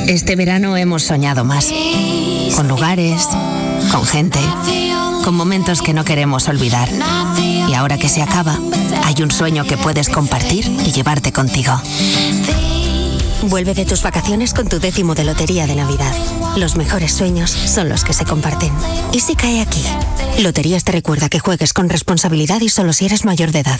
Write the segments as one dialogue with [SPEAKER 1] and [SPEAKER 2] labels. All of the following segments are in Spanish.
[SPEAKER 1] Este verano hemos soñado más. Con lugares, con gente, con momentos que no queremos olvidar. Y ahora que se acaba, hay un sueño que puedes compartir y llevarte contigo.
[SPEAKER 2] Vuelve de tus vacaciones con tu 10º de Lotería de Navidad. Los mejores sueños son los que se comparten. ¿Y si cae aquí? Loterías te recuerda que juegues con responsabilidad y solo si eres mayor de edad.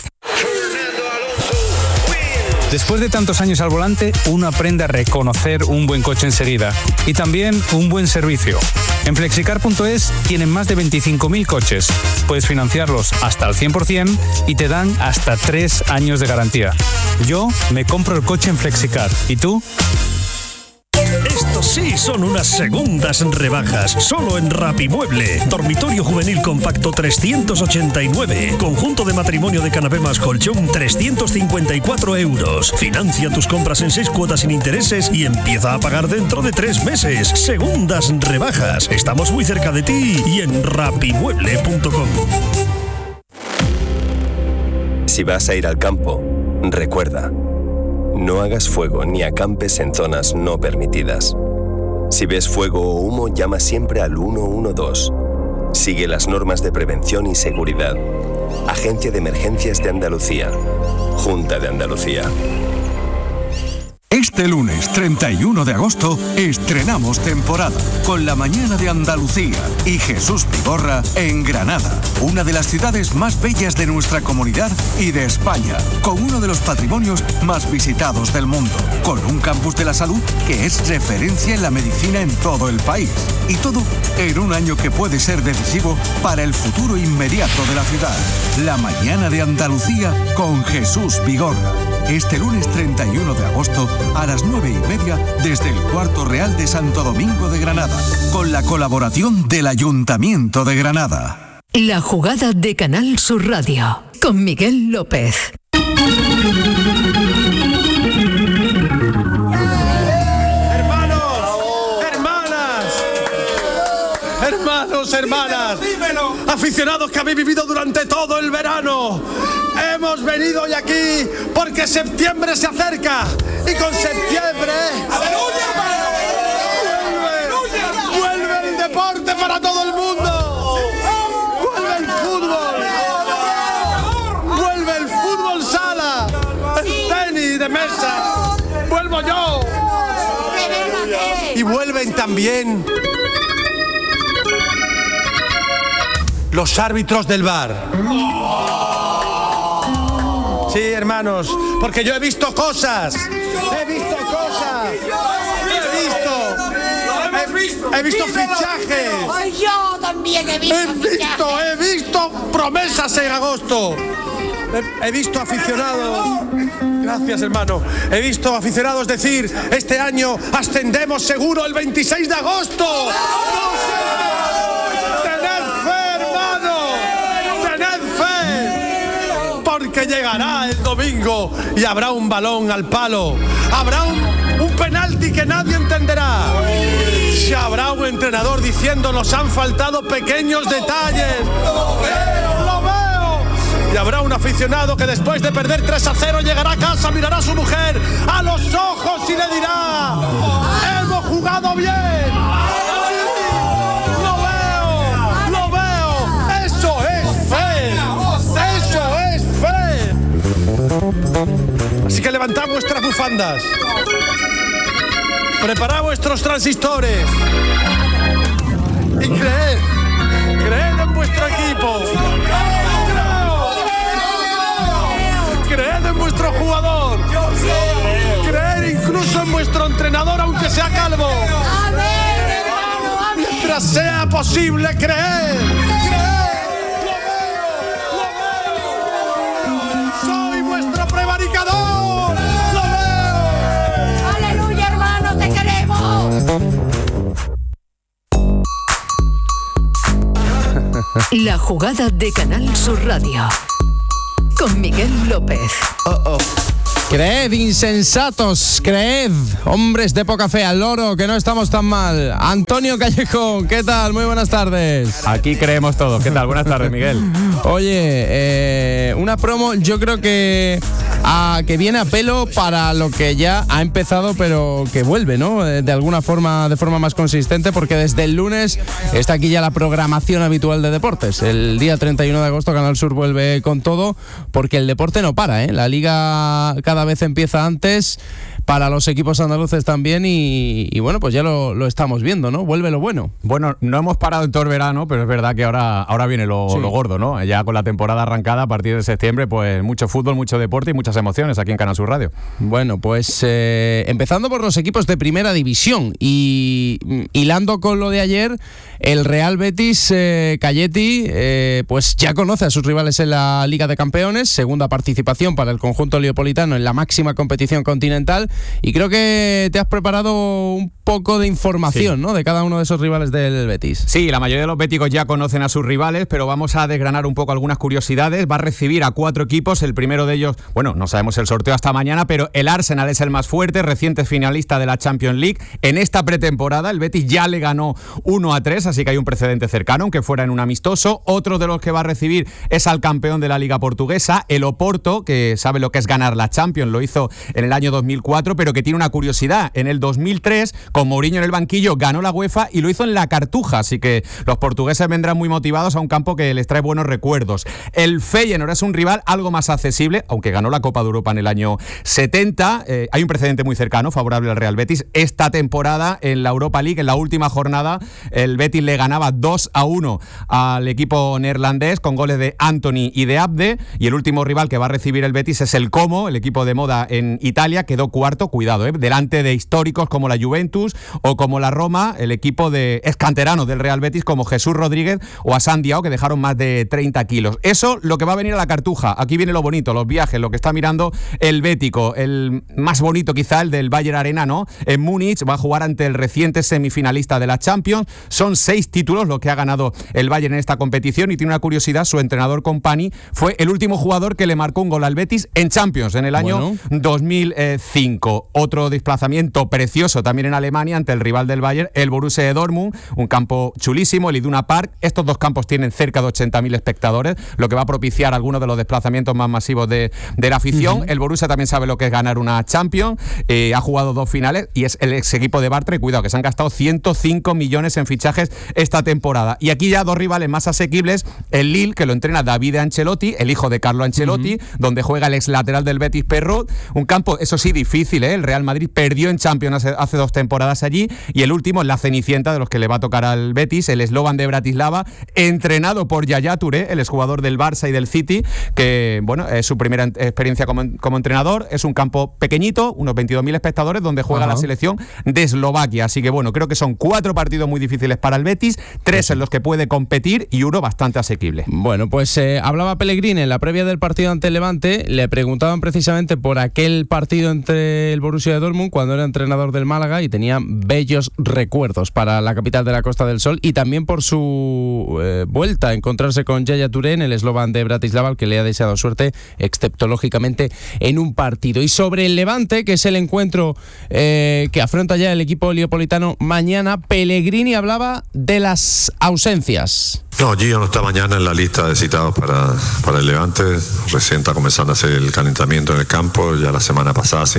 [SPEAKER 3] Después de tantos años al volante, uno aprende a reconocer un buen coche enseguida y también un buen servicio. En Flexicar.es tienen más de 25.000 coches. Puedes financiarlos hasta el 100% y te dan hasta 3 años de garantía. Yo me compro el coche en Flexicar. ¿Y tú?
[SPEAKER 4] Estos sí son unas segundas rebajas, solo en Rapimueble. Dormitorio juvenil compacto 389. Conjunto de matrimonio de canapé más colchón 354 euros. Financia tus compras en 6 cuotas sin intereses y empieza a pagar dentro de 3 meses. Segundas rebajas. Estamos muy cerca de ti y en rapimueble.com.
[SPEAKER 5] Si vas a ir al campo, recuerda: no hagas fuego ni acampes en zonas no permitidas. Si ves fuego o humo, llama siempre al 112. Sigue las normas de prevención y seguridad. Agencia de Emergencias de Andalucía. Junta de Andalucía.
[SPEAKER 6] Este lunes 31 de agosto estrenamos temporada con La Mañana de Andalucía y Jesús Vigorra en Granada, una de las ciudades más bellas de nuestra comunidad y de España, con uno de los patrimonios más visitados del mundo, con un campus de la salud que es referencia en la medicina en todo el país. Y todo en un año que puede ser decisivo para el futuro inmediato de la ciudad. La Mañana de Andalucía con Jesús Vigorra. Este lunes 31 de agosto a las 9:30 desde el Cuarto Real de Santo Domingo de Granada, con la colaboración del Ayuntamiento de Granada.
[SPEAKER 7] La jugada de Canal Sur Radio con Miguel López.
[SPEAKER 8] Hermanas, aficionados que habéis vivido durante todo el verano, hemos venido hoy aquí porque septiembre se acerca y con septiembre vuelve el deporte para todo el mundo, vuelve el fútbol sala, el tenis de mesa, vuelvo yo y vuelven también los árbitros del VAR. Sí, hermanos, porque yo he visto cosas. He visto fichajes.
[SPEAKER 9] Yo también he visto.
[SPEAKER 8] He visto promesas en agosto. He visto aficionados. Gracias, hermano. He visto aficionados decir: este año ascendemos seguro el 26 de agosto. Que llegará el domingo y habrá un balón al palo, habrá un penalti que nadie entenderá, si habrá un entrenador diciendo: nos han faltado pequeños detalles, lo veo, y habrá un aficionado que después de perder 3-0 llegará a casa, mirará a su mujer a los ojos y le dirá: hemos jugado bien. Así que levantad vuestras bufandas, preparad vuestros transistores y creed en vuestro equipo, creed en vuestro jugador, creed incluso en vuestro entrenador aunque sea calvo. Mientras sea posible, creed.
[SPEAKER 9] Aleluya, hermano, te queremos.
[SPEAKER 7] La jugada de Canal Sur Radio con Miguel López.
[SPEAKER 10] Creed, insensatos, creed, hombres de poca fe, al loro, que no estamos tan mal. Antonio Callejón, ¿qué tal? Muy buenas tardes.
[SPEAKER 11] Aquí creemos todos. ¿Qué tal? Buenas tardes, Miguel.
[SPEAKER 10] Oye, una promo yo creo que viene a pelo para lo que ya ha empezado, pero que vuelve, ¿no? De alguna forma, de forma más consistente, porque desde el lunes está aquí ya la programación habitual de deportes. El día 31 de agosto Canal Sur vuelve con todo, porque el deporte no para, ¿eh? La liga cada vez empieza antes para los equipos andaluces también y bueno, pues ya lo estamos viendo, ¿no? Vuelve lo bueno.
[SPEAKER 11] Bueno, no hemos parado en todo el verano, pero es verdad que ahora viene lo gordo, ¿no? Ya con la temporada arrancada a partir de septiembre, pues mucho fútbol, mucho deporte y muchas emociones aquí en Canal Sur Radio.
[SPEAKER 10] Bueno, pues empezando por los equipos de primera división y hilando con lo de ayer, el Real Betis Calletti pues ya conoce a sus rivales en la Liga de Campeones, segunda participación para el conjunto leopolitano en la máxima competición continental, y creo que te has preparado un poco de información, ¿no? De cada uno de esos rivales del Betis.
[SPEAKER 11] Sí, la mayoría de los béticos ya conocen a sus rivales, pero vamos a desgranar un poco algunas curiosidades. Va a recibir a 4 equipos, el primero de ellos, bueno, no sabemos el sorteo hasta mañana, pero el Arsenal es el más fuerte, reciente finalista de la Champions League. En esta pretemporada el Betis ya le ganó 1-3, así que hay un precedente cercano, aunque fuera en un amistoso. Otro de los que va a recibir es al campeón de la Liga Portuguesa, el Oporto, que sabe lo que es ganar la Champions, lo hizo en el año 2004, pero que tiene una curiosidad. En el 2003, con Mourinho en el banquillo, ganó la UEFA y lo hizo en la Cartuja, así que los portugueses vendrán muy motivados a un campo que les trae buenos recuerdos. El Feyenoord es un rival algo más accesible, aunque ganó la Copa de Europa en el año 70. Hay un precedente muy cercano, favorable al Real Betis. Esta temporada, en la Europa League, en la última jornada, el Betis le ganaba 2-1 al equipo neerlandés, con goles de Antony y de Abde, y el último rival que va a recibir el Betis es el Como, el equipo de moda en Italia, quedó cuarto, cuidado, delante de históricos como la Juventus o como la Roma, el equipo de excanteranos del Real Betis como Jesús Rodríguez o a Sandiao, que dejaron más de 30 kilos. Eso lo que va a venir a la Cartuja. Aquí viene lo bonito, los viajes, lo que está mirando el bético, el más bonito quizá, el del Bayern Arena, ¿no? En Múnich va a jugar ante el reciente semifinalista de la Champions. Son 6 títulos los que ha ganado el Bayern en esta competición, y tiene una curiosidad: su entrenador Kompany fue el último jugador que le marcó un gol al Betis en Champions en el año 2005. Otro desplazamiento precioso también en Alemania ante el rival del Bayern, el Borussia de Dortmund, un campo chulísimo, el Iduna Park. Estos dos campos tienen cerca de 80.000 espectadores, lo que va a propiciar algunos de los desplazamientos más masivos de la afición. El Borussia también sabe lo que es ganar una Champions, ha jugado 2 finales y es el ex equipo de Bartra, y cuidado que se han gastado 105 millones en fichajes esta temporada. Y aquí ya 2 rivales más asequibles, el Lille, que lo entrena David Ancelotti, el hijo de Carlo Ancelotti, donde juega el ex lateral del Betis Perraud, un campo, eso sí, difícil, el Real Madrid perdió en Champions hace 2 temporadas allí, y el último es la cenicienta de los que le va a tocar al Betis, el Slovan de Bratislava, entrenado por Yaya Touré, el exjugador del Barça y del City, que bueno, es su primera experiencia como entrenador. Es un campo pequeñito, unos 22.000 espectadores, donde juega la selección de Eslovaquia, así que bueno, creo que son 4 partidos muy difíciles para el Betis, 3 en los que puede competir y uno bastante asequible.
[SPEAKER 10] Bueno, pues hablaba Pellegrini en la previa del partido ante el Levante, le preguntaban precisamente por aquel partido entre el Borussia de Dortmund cuando era entrenador del Málaga, y tenía bellos recuerdos para la capital de la Costa del Sol, y también por su vuelta a encontrarse con Yaya Touré en el Slovan de Bratislava, al que le ha deseado suerte, excepto lógicamente en un partido. Y sobre el Levante, que es el encuentro que afronta ya el equipo leopolitano mañana, Pellegrini hablaba de las ausencias.
[SPEAKER 12] No, Gio no está mañana en la lista de citados para el Levante. Recién está comenzando a hacer el calentamiento en el campo. Ya la semana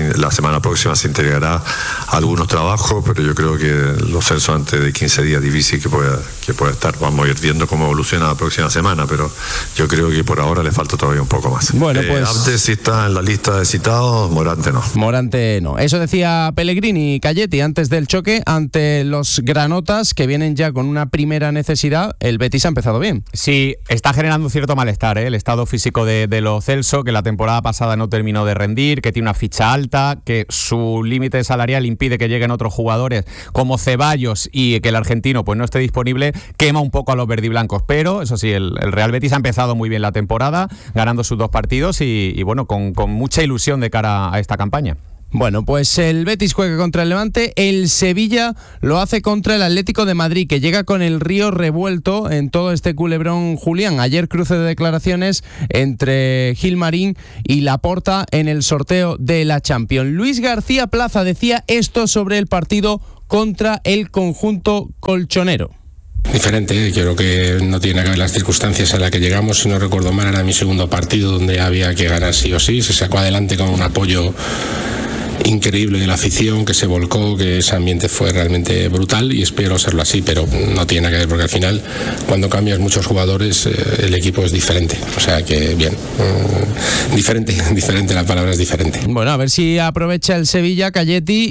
[SPEAKER 12] próxima se integrará algunos trabajos, pero yo creo que los censos antes de 15 días difícil que pueda estar. Vamos a ir viendo cómo evoluciona la próxima semana, pero yo creo que por ahora le falta todavía un poco más.
[SPEAKER 10] Bueno, pues
[SPEAKER 12] Abde sí está en la lista de citados, Morante no.
[SPEAKER 10] Morante no. Eso decía Pellegrini y Calletti antes del choque ante los granotas, que vienen ya con una primera necesidad. El Betis ha empezado bien.
[SPEAKER 11] Sí, está generando un cierto malestar, el estado físico de Lo Celso, que la temporada pasada no terminó de rendir, que tiene una ficha alta, que su límite salarial impide que lleguen otros jugadores como Ceballos, y que el argentino pues no esté disponible, quema un poco a los verdiblancos. Pero eso sí, el Real Betis ha empezado muy bien la temporada, ganando sus 2 partidos y bueno, con mucha ilusión de cara a esta campaña.
[SPEAKER 10] Bueno, pues el Betis juega contra el Levante, el Sevilla lo hace contra el Atlético de Madrid, que llega con el río revuelto en todo este culebrón, Julián. Ayer cruce de declaraciones entre Gilmarín y Laporta en el sorteo de la Champions. Luis García Plaza decía esto sobre el partido contra el conjunto colchonero.
[SPEAKER 13] Diferente, yo creo que no tiene que ver las circunstancias a las que llegamos. Si no recuerdo mal, era mi segundo partido donde había que ganar sí o sí. Se sacó adelante con un apoyo increíble de la afición, que se volcó, que ese ambiente fue realmente brutal, y espero serlo así, pero no tiene nada que ver, porque al final cuando cambias muchos jugadores el equipo es diferente, o sea que bien, diferente, la palabra es diferente.
[SPEAKER 10] Bueno, a ver si aprovecha el Sevilla, Calletti,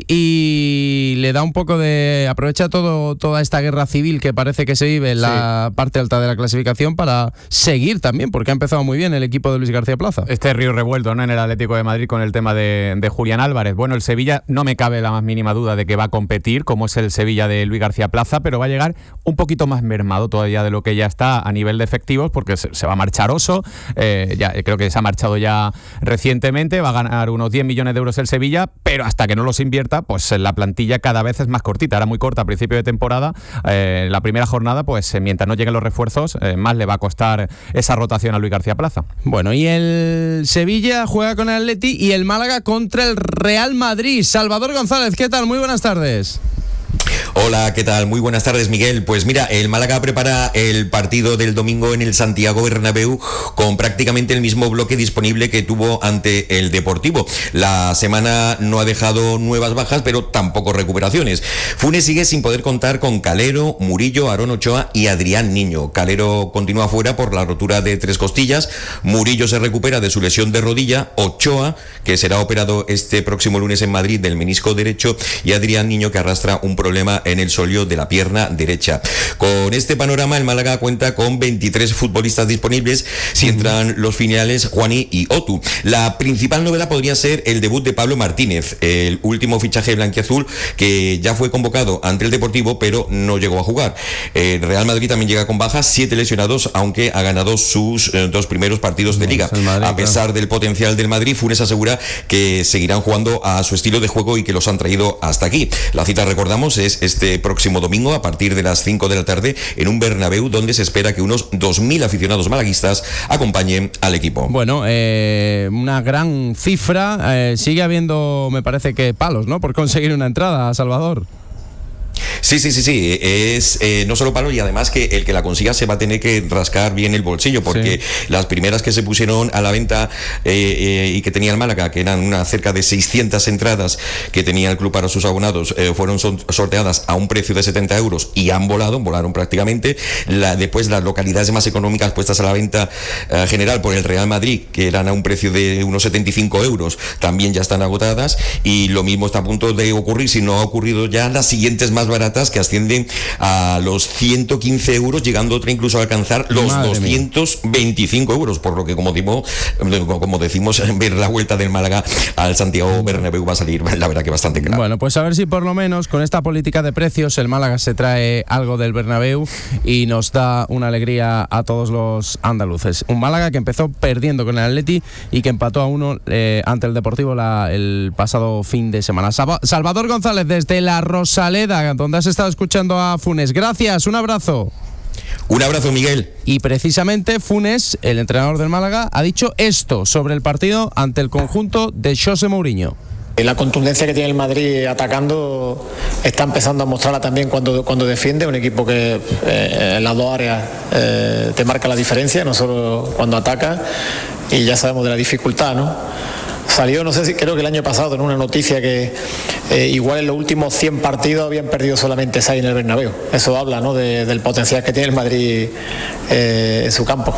[SPEAKER 10] y le da un poco de... aprovecha toda esta guerra civil que parece que se vive en la parte alta de la clasificación para seguir también, porque ha empezado muy bien el equipo de Luis García Plaza.
[SPEAKER 11] Este río revuelto, ¿no?, en el Atlético de Madrid con el tema de Julián Álvarez. Bueno, el Sevilla no me cabe la más mínima duda de que va a competir, como es el Sevilla de Luis García Plaza, pero va a llegar un poquito más mermado todavía de lo que ya está a nivel de efectivos, porque se va a marchar Oso, ya creo que se ha marchado ya recientemente, va a ganar unos 10 millones de euros el Sevilla, pero hasta que no los invierta, pues la plantilla cada vez es más cortita, era muy corta a principio de temporada, la primera jornada, pues mientras no lleguen los refuerzos, más le va a costar esa rotación a Luis García Plaza.
[SPEAKER 10] Bueno, y el Sevilla juega con el Atleti y el Málaga contra el Real Madrid. Salvador González, ¿qué tal? Muy buenas tardes.
[SPEAKER 14] Hola, ¿qué tal? Muy buenas tardes, Miguel. Pues mira, el Málaga prepara el partido del domingo en el Santiago Bernabéu con prácticamente el mismo bloque disponible que tuvo ante el Deportivo. La semana no ha dejado nuevas bajas, pero tampoco recuperaciones. Funes sigue sin poder contar con Calero, Murillo, Aarón Ochoa y Adrián Niño. Calero continúa fuera por la rotura de 3 costillas, Murillo se recupera de su lesión de rodilla, Ochoa, que será operado este próximo lunes en Madrid del menisco derecho, y Adrián Niño, que arrastra un problema en el sóleo de la pierna derecha. Con este panorama, el Málaga cuenta con 23 futbolistas disponibles si entran los filiales Juani y Otu. La principal novedad podría ser el debut de Pablo Martínez, el último fichaje blanquiazul, que ya fue convocado ante el Deportivo, pero no llegó a jugar. El Real Madrid también llega con bajas, 7 lesionados, aunque ha ganado sus 2 primeros partidos de Liga. Madrid, a pesar del potencial del Madrid, Funes asegura que seguirán jugando a su estilo de juego y que los han traído hasta aquí. La cita, recordamos, es este próximo domingo a partir de las 5 de la tarde en un Bernabéu donde se espera que unos 2.000 aficionados malaguistas acompañen al equipo.
[SPEAKER 10] Bueno, una gran cifra. Sigue habiendo, me parece que palos, ¿no?, por conseguir una entrada, Salvador.
[SPEAKER 14] Sí, es no solo palo, y además que el que la consiga se va a tener que rascar bien el bolsillo, porque las primeras que se pusieron a la venta y que tenía el Málaga, que eran cerca de 600 entradas que tenía el club para sus abonados, fueron sorteadas a un precio de 70 euros y volaron prácticamente. Después las localidades más económicas puestas a la venta general por el Real Madrid, que eran a un precio de unos 75 euros, también ya están agotadas, y lo mismo está a punto de ocurrir, si no ha ocurrido ya, las siguientes más baratas, que ascienden a los 115 euros, llegando otra incluso a alcanzar los 225 euros, por lo que como decimos, ver la vuelta del Málaga al Santiago Bernabéu va a salir, la verdad, que bastante claro.
[SPEAKER 10] Bueno, pues a ver si por lo menos con esta política de precios el Málaga se trae algo del Bernabéu y nos da una alegría a todos los andaluces. Un Málaga que empezó perdiendo con el Atleti y que empató a 1 ante el Deportivo el pasado fin de semana. Salvador González desde La Rosaleda, donde has estado escuchando a Funes. Gracias, un abrazo.
[SPEAKER 14] Un abrazo, Miguel.
[SPEAKER 10] Y precisamente Funes, el entrenador del Málaga, ha dicho esto sobre el partido ante el conjunto de José Mourinho.
[SPEAKER 15] La contundencia que tiene el Madrid atacando está empezando a mostrarla también cuando defiende. Un equipo que en las dos áreas te marca la diferencia, no solo cuando ataca, y ya sabemos de la dificultad, ¿no? Salió, no sé si creo que el año pasado, en una noticia que igual en los últimos 100 partidos habían perdido solamente 6 en el Bernabéu. Eso habla, ¿no?, del potencial que tiene el Madrid en su campo.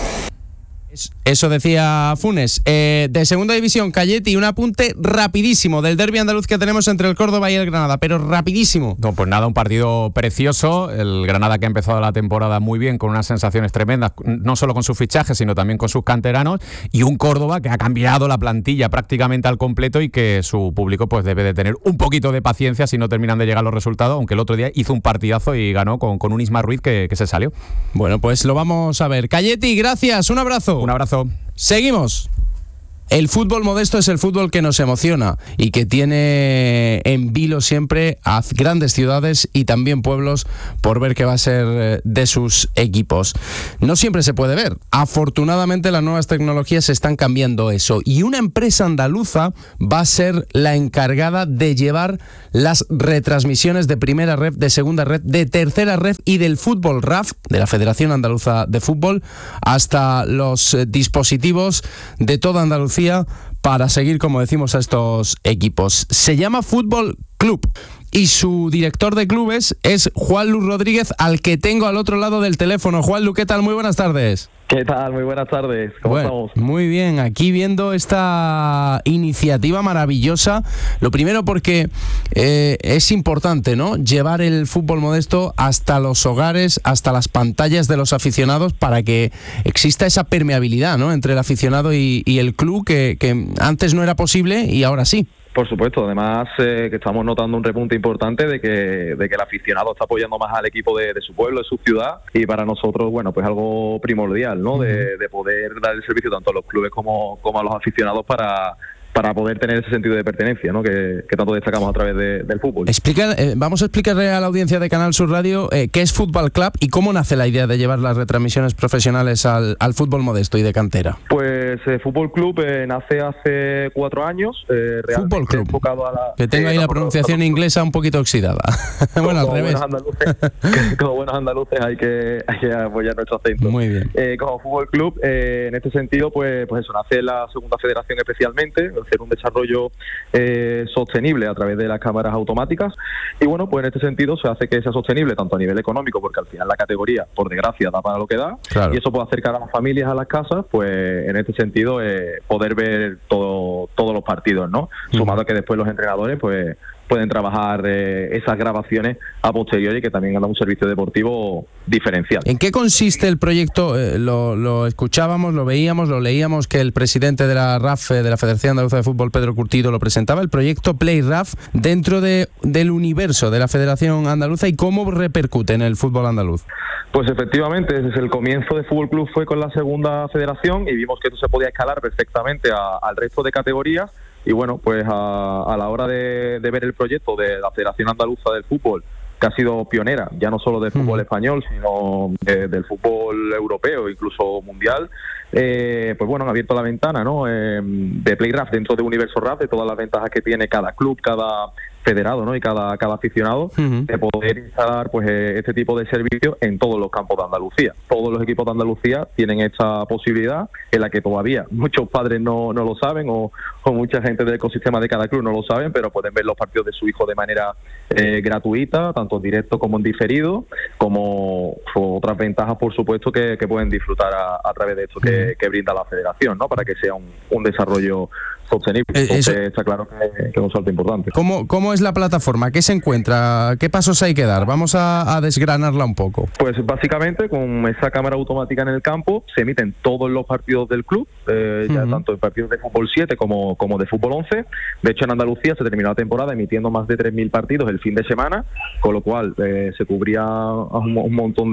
[SPEAKER 10] Eso decía Funes. De segunda división, Calletti, un apunte rapidísimo del derbi andaluz que tenemos entre el Córdoba y el Granada, pero rapidísimo.
[SPEAKER 11] No, pues nada, un partido precioso. El Granada, que ha empezado la temporada muy bien, con unas sensaciones tremendas, no solo con sus fichajes, sino también con sus canteranos, y un Córdoba que ha cambiado la plantilla prácticamente al completo y que su público pues debe de tener un poquito de paciencia si no terminan de llegar los resultados, aunque el otro día hizo un partidazo y ganó con un Isma Ruiz que se salió.
[SPEAKER 10] Bueno, pues lo vamos a ver. Calletti, gracias, un abrazo.
[SPEAKER 11] Un abrazo.
[SPEAKER 10] Seguimos. El fútbol modesto es el fútbol que nos emociona y que tiene en vilo siempre a grandes ciudades y también pueblos por ver qué va a ser de sus equipos. No siempre se puede ver. Afortunadamente las nuevas tecnologías están cambiando eso y una empresa andaluza va a ser la encargada de llevar las retransmisiones de primera ref, de segunda ref, de tercera ref y del fútbol RAF, de la Federación Andaluza de Fútbol, hasta los dispositivos de toda Andalucía para seguir, como decimos, a estos equipos. Se llama Fútbol Club y su director de clubes es Juanlu Rodríguez, al que tengo al otro lado del teléfono. Juanlu, ¿qué tal? Muy buenas tardes.
[SPEAKER 16] ¿Qué tal? Muy buenas tardes. ¿Cómo estamos?
[SPEAKER 10] Muy bien, aquí viendo esta iniciativa maravillosa. Lo primero porque es importante, ¿no?, llevar el fútbol modesto hasta los hogares, hasta las pantallas de los aficionados para que exista esa permeabilidad, ¿no?, entre el aficionado y el club que antes no era posible y ahora sí.
[SPEAKER 16] Por supuesto, además que estamos notando un repunte importante de que el aficionado está apoyando más al equipo de su pueblo, de su ciudad, y para nosotros, bueno, pues algo primordial, ¿no?, de poder dar el servicio tanto a los clubes como a los aficionados para poder tener ese sentido de pertenencia, ¿no?, que tanto destacamos a través del fútbol.
[SPEAKER 10] Vamos a explicarle a la audiencia de Canal Sur Radio qué es Fútbol Club y cómo nace la idea de llevar las retransmisiones profesionales al fútbol modesto y de cantera.
[SPEAKER 16] Pues Fútbol Club nace hace 4 años.
[SPEAKER 10] Fútbol Club, enfocado a que tenga ahí la pronunciación inglesa un poquito oxidada. Bueno, al revés.
[SPEAKER 16] Como buenos andaluces hay que apoyar nuestro acento.
[SPEAKER 10] Muy bien.
[SPEAKER 16] Como Fútbol Club, en este sentido, pues eso, nace la segunda federación especialmente, hacer un desarrollo sostenible a través de las cámaras automáticas, y bueno, pues en este sentido se hace que sea sostenible tanto a nivel económico, porque al final la categoría, por desgracia, da para lo que da, claro, y eso puede acercar a las familias a las casas, pues en este sentido poder ver todos los partidos, ¿no? Sumado a que después los entrenadores pues pueden trabajar esas grabaciones a posteriori, que también da un servicio deportivo diferencial.
[SPEAKER 10] ¿En qué consiste el proyecto? Lo escuchábamos, lo veíamos, lo leíamos, que el presidente de la RAF, de la Federación Andaluza de Fútbol, Pedro Curtido, lo presentaba, el proyecto Play RAF, dentro del universo de la Federación Andaluza, y cómo repercute en el fútbol andaluz.
[SPEAKER 16] Pues efectivamente, desde el comienzo de Fútbol Club fue con la segunda federación y vimos que esto se podía escalar perfectamente al resto de categorías. Y bueno, pues a la hora de ver el proyecto de la Federación Andaluza del Fútbol, que ha sido pionera, ya no solo del fútbol español, sino del fútbol europeo, incluso mundial, pues bueno, han abierto la ventana, ¿no?, de Play RAF dentro de Universo RAF, de todas las ventajas que tiene cada club, cada federado, ¿no?, y cada aficionado, de poder instalar pues este tipo de servicios en todos los campos de Andalucía. Todos los equipos de Andalucía tienen esta posibilidad, en la que todavía muchos padres no lo saben, o mucha gente del ecosistema de cada club no lo saben, pero pueden ver los partidos de su hijo de manera gratuita, tanto en directo como en diferido, como otras ventajas, por supuesto, que pueden disfrutar a través de esto que brinda la federación, ¿no?, para que sea un desarrollo sostenible. Entonces está claro que es un salto importante.
[SPEAKER 10] ¿Cómo es la plataforma? ¿Qué se encuentra? ¿Qué pasos hay que dar? Vamos a desgranarla un poco.
[SPEAKER 16] Pues básicamente con esa cámara automática en el campo se emiten todos los partidos del club, ya tanto en partidos de fútbol 7 como de fútbol 11. De hecho, en Andalucía se terminó la temporada emitiendo más de 3.000 partidos el fin de semana, con lo cual se cubría a un montón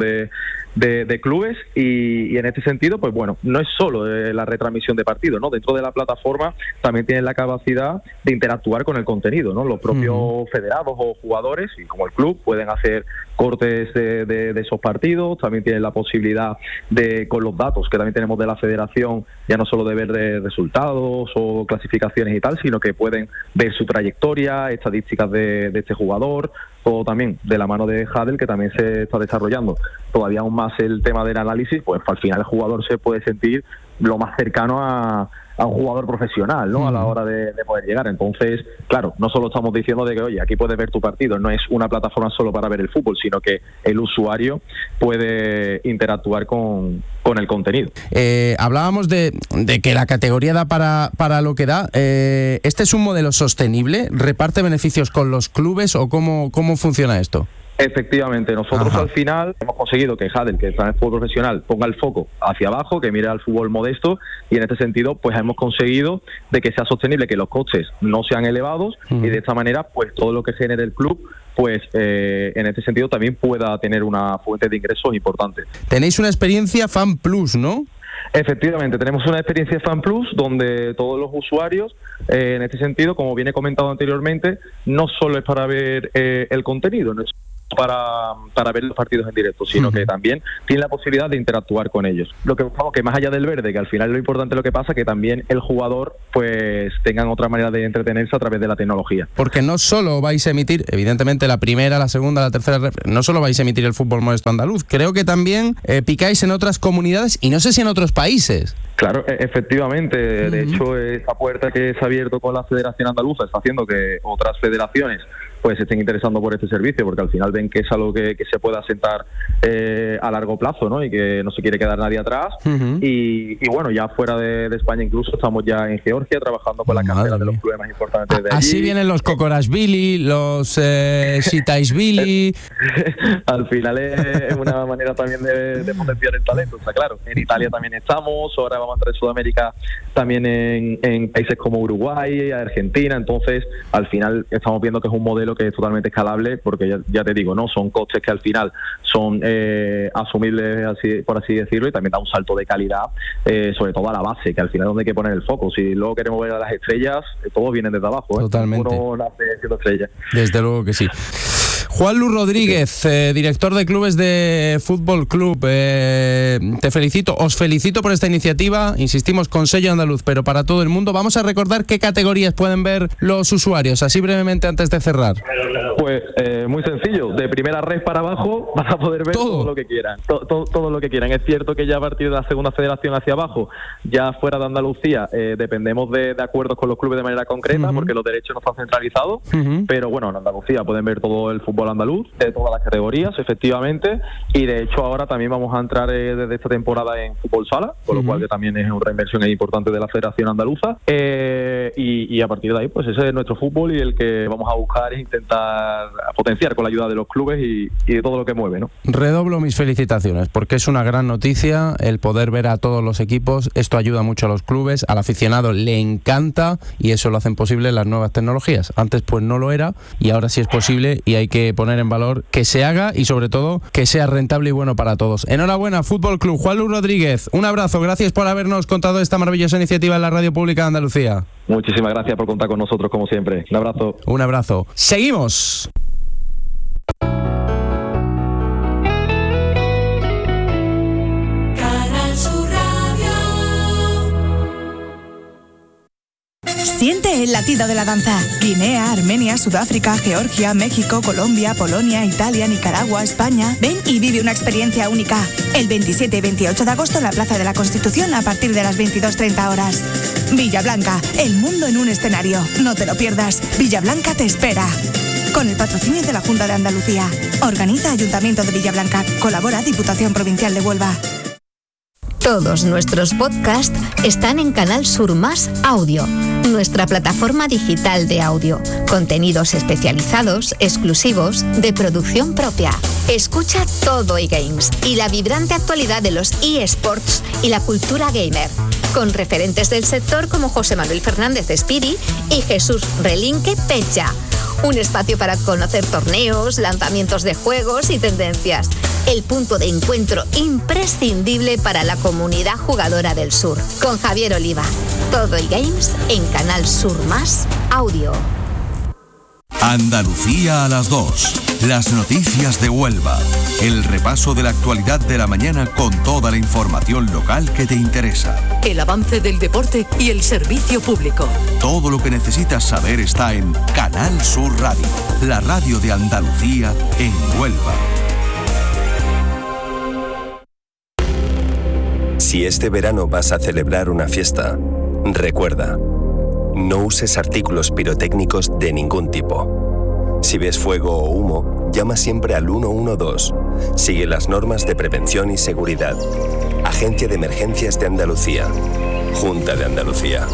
[SPEAKER 16] de clubes, y en este sentido, pues bueno, no es solo la retransmisión de partidos, ¿no? Dentro de la plataforma también tienen la capacidad de interactuar con el contenido, ¿no? Los propios federados o jugadores, y como el club, pueden hacer cortes de esos partidos. También tienen la posibilidad de, con los datos que también tenemos de la federación, ya no solo de ver resultados o clasificaciones y tal, sino que pueden ver su trayectoria, estadísticas de este jugador, todo también de la mano de Hadel, que también se está desarrollando todavía aún más el tema del análisis. Pues al final el jugador se puede sentir lo más cercano a un jugador profesional, ¿no?, a la hora de poder llegar. Entonces, claro, no solo estamos diciendo de que, oye, aquí puedes ver tu partido, no es una plataforma solo para ver el fútbol, sino que el usuario puede interactuar con el contenido.
[SPEAKER 10] Hablábamos de que la categoría da para lo que da. ¿Este es un modelo sostenible? ¿Reparte beneficios con los clubes o cómo funciona esto?
[SPEAKER 16] Efectivamente, nosotros al final hemos conseguido que Hadel, que está en el fútbol profesional, ponga el foco hacia abajo, que mire al fútbol modesto, y en este sentido pues hemos conseguido de que sea sostenible, que los costes no sean elevados, y de esta manera pues todo lo que genere el club pues en este sentido también pueda tener una fuente de ingresos importante.
[SPEAKER 10] Tenéis una experiencia Fan Plus, ¿no?
[SPEAKER 16] Efectivamente, tenemos una experiencia Fan Plus donde todos los usuarios, en este sentido, como viene comentado anteriormente, no solo es para ver el contenido, no es para ver los partidos en directo, sino que también tiene la posibilidad de interactuar con ellos. Lo que buscamos que más allá del verde, que al final lo importante es lo que pasa, que también el jugador pues tengan otra manera de entretenerse a través de la tecnología.
[SPEAKER 10] Porque no solo vais a emitir, evidentemente, la primera, la segunda, la tercera, no solo vais a emitir el fútbol modesto andaluz, creo que también picáis en otras comunidades y no sé si en otros países.
[SPEAKER 16] Claro, efectivamente. De hecho, esa puerta que se ha abierto con la Federación Andaluza está haciendo que otras federaciones pues se estén interesando por este servicio, porque al final ven que es algo que se puede asentar a largo plazo, ¿no? Y que no se quiere quedar nadie atrás. Y bueno, ya fuera de España incluso estamos ya en Georgia trabajando con la cantera de los clubes más importantes de allí.
[SPEAKER 10] Así vienen los Kokorashvili, los Sitaishvili.
[SPEAKER 16] Al final es una manera también de potenciar el talento, está claro. En Italia también estamos, ahora vamos a entrar en Sudamérica también en países como Uruguay, Argentina. Entonces, al final estamos viendo que es un modelo que es totalmente escalable, porque ya te digo, no son costes que al final son asumibles, así, por así decirlo, y también da un salto de calidad, sobre todo a la base, que al final es donde hay que poner el foco. Si luego queremos ver a las estrellas, todos vienen desde abajo.
[SPEAKER 10] Totalmente.
[SPEAKER 16] Uno nace siendo estrella.
[SPEAKER 10] Desde luego que sí. Juan Luis Rodríguez, director de clubes de Fútbol Club, te felicito, os felicito por esta iniciativa, insistimos, con sello andaluz, pero para todo el mundo. Vamos a recordar qué categorías pueden ver los usuarios, así brevemente antes de cerrar.
[SPEAKER 16] Pues muy sencillo, de primera red para abajo vas a poder ver todo lo que quieran, todo lo que quieran. Es cierto que ya a partir de la segunda federación hacia abajo, ya fuera de Andalucía, dependemos de acuerdos con los clubes de manera concreta, porque los derechos no están centralizados, pero bueno, en Andalucía pueden ver todo el fútbol andaluz, de todas las categorías, efectivamente, y de hecho ahora también vamos a entrar desde esta temporada en fútbol sala, con lo cual que también es una inversión importante de la Federación Andaluza, y a partir de ahí pues ese es nuestro fútbol y el que vamos a buscar es intentar potenciar con la ayuda de los clubes y de todo lo que mueve, ¿no?
[SPEAKER 10] Redoblo mis felicitaciones, porque es una gran noticia el poder ver a todos los equipos. Esto ayuda mucho a los clubes, al aficionado le encanta, y eso lo hacen posible las nuevas tecnologías. Antes pues no lo era, y ahora sí es posible, y hay que poner en valor que se haga y sobre todo que sea rentable y bueno para todos. Enhorabuena, Fútbol Club. Juan Luis Rodríguez, un abrazo, gracias por habernos contado esta maravillosa iniciativa en la Radio Pública de Andalucía.
[SPEAKER 16] Muchísimas gracias por contar con nosotros como siempre. Un abrazo.
[SPEAKER 10] Un abrazo. Seguimos.
[SPEAKER 17] Siente el latido de la danza. Guinea, Armenia, Sudáfrica, Georgia, México, Colombia, Polonia, Italia, Nicaragua, España. Ven y vive una experiencia única. El 27 y 28 de agosto en la Plaza de la Constitución a partir de las 22:30 horas. Villablanca, el mundo en un escenario. No te lo pierdas. Villablanca te espera. Con el patrocinio de la Junta de Andalucía. Organiza Ayuntamiento de Villablanca. Colabora Diputación Provincial de Huelva.
[SPEAKER 18] Todos nuestros podcasts están en Canal Sur Más Audio, nuestra plataforma digital de audio. Contenidos especializados, exclusivos, de producción propia. Escucha todo eGames y la vibrante actualidad de los eSports y la cultura gamer, con referentes del sector como José Manuel Fernández Espiri y Jesús Relinque Pecha. Un espacio para conocer torneos, lanzamientos de juegos y tendencias. El punto de encuentro imprescindible para la comunidad jugadora del sur. Con Javier Oliva. Todo eGames en Canal Sur Más Audio.
[SPEAKER 6] Andalucía a las 2. Las noticias de Huelva. El repaso de la actualidad de la mañana con toda la información local que te interesa.
[SPEAKER 7] El avance del deporte y el servicio público.
[SPEAKER 6] Todo lo que necesitas saber está en Canal Sur Radio, la radio de Andalucía en Huelva.
[SPEAKER 5] Si este verano vas a celebrar una fiesta, recuerda, no uses artículos pirotécnicos de ningún tipo. Si ves fuego o humo, llama siempre al 112. Sigue las normas de prevención y seguridad. Agencia de Emergencias de Andalucía. Junta de Andalucía.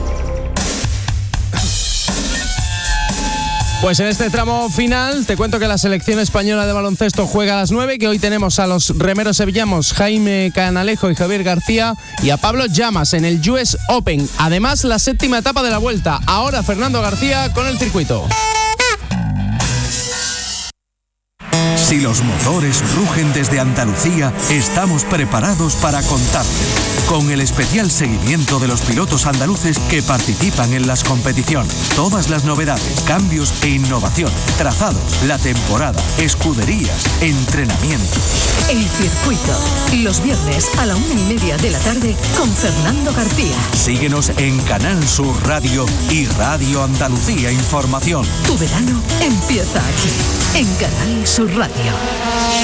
[SPEAKER 10] Pues en este tramo final te cuento que la selección española de baloncesto juega a las 9, que hoy tenemos a los remeros sevillanos Jaime Canalejo y Javier García y a Pablo Llamas en el US Open. Además, la séptima etapa de la Vuelta. Ahora Fernando García con el circuito.
[SPEAKER 6] Si los motores rugen desde Andalucía, estamos preparados para contarte. Con el especial seguimiento de los pilotos andaluces que participan en las competiciones. Todas las novedades, cambios e innovación, trazados, la temporada, escuderías, entrenamiento.
[SPEAKER 7] El circuito, los viernes a la 1:30 de la tarde con Fernando García.
[SPEAKER 6] Síguenos en Canal Sur Radio y Radio Andalucía Información.
[SPEAKER 7] Tu verano empieza aquí, en Canal Sur Radio.